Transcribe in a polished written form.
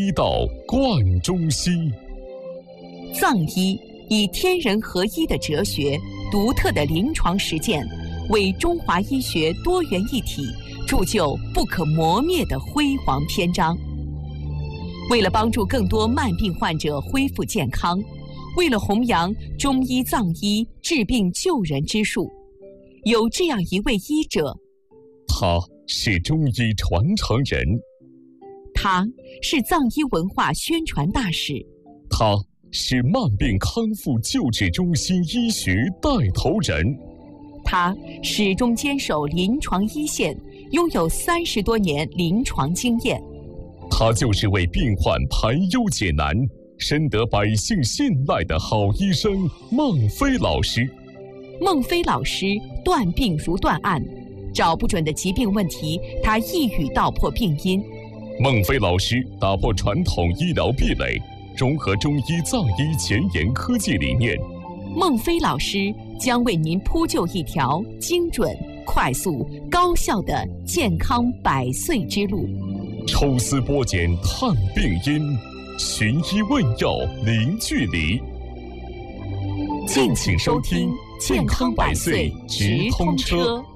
医道贯中西。 藏医以天人合一的哲学、独特的临床实践，为中华医学多元一体铸就不可磨灭的辉煌篇章。为了帮助更多慢病患者恢复健康，为了弘扬中医藏医治病救人之术，有这样一位医者， 他是中医传承人， 他是藏医文化宣传大使， 他是慢病康复救治中心医学带头人， 他始终坚守临床一线，拥有30多年临床经验。 他就是为病患排忧解难、深得百姓信赖的好医生孟非老师。 孟非老师断病如断案，找不准的疾病问题，他一语道破病因。 孟非老师打破传统医疗壁垒，融合中医藏医前沿科技理念。 孟非老师将为您铺就一条精准、快速、高效的健康100岁之路。 抽丝剥茧探病因，寻医问药零距离。敬请收听《健康100岁直通车》。